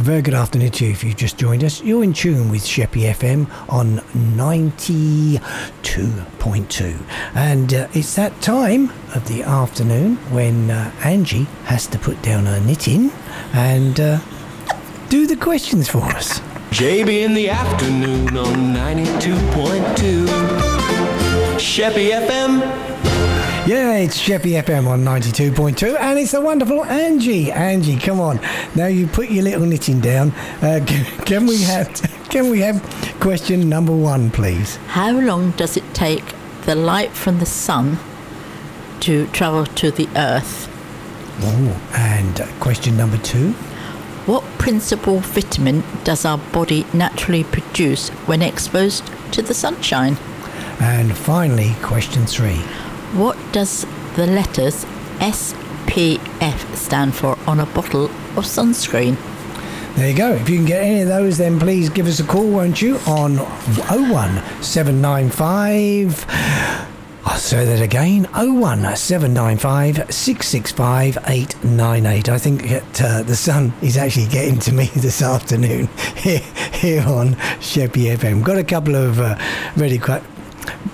A very good afternoon to you if you've just joined us. You're in tune with Sheppey FM on 92.2. And it's that time of the afternoon when Angie has to put down her knitting and do the questions for us. JB in the afternoon on 92.2 Sheppey FM. Yeah, it's Sheppey FM on 92.2 and it's the wonderful Angie. Angie, come on. Now you put your little knitting down. Can we have question number 1, please? How long does it take the light from the sun to travel to the earth? Oh, and question number 2? What principal vitamin does our body naturally produce when exposed to the sunshine? And finally, question 3. What does the letters SPF stand for on a bottle of sunscreen? There you go. If you can get any of those, then please give us a call, won't you, on 01795... I'll say that again, 01795 665 898. I think that the sun is actually getting to me this afternoon here on Sheppey FM. Got a couple of